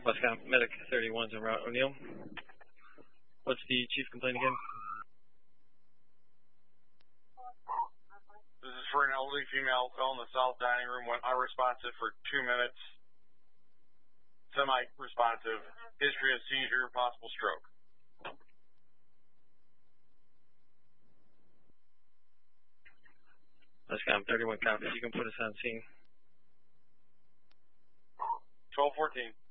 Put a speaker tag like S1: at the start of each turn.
S1: Westcom, Medic 31's en route. O'Neill. What's the chief complaint again?
S2: This is for an elderly female fell in the south dining room, went unresponsive for 2 minutes. Semi-responsive. History of seizure, possible stroke.
S1: Westcom 31 copies. You can put us on scene.
S2: 1214.